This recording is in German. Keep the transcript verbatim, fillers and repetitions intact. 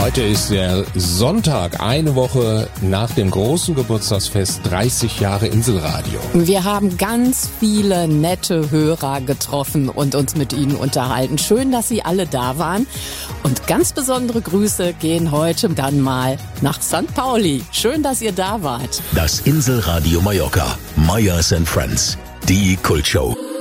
Heute ist der Sonntag, eine Woche nach dem großen Geburtstagsfest, dreißig Jahre Inselradio. Wir haben ganz viele nette Hörer getroffen und uns mit ihnen unterhalten. Schön, dass Sie alle da waren. Und ganz besondere Grüße gehen heute dann mal nach Sankt Pauli. Schön, dass ihr da wart. Das Inselradio Mallorca. Meyers and Friends. Die Kultshow.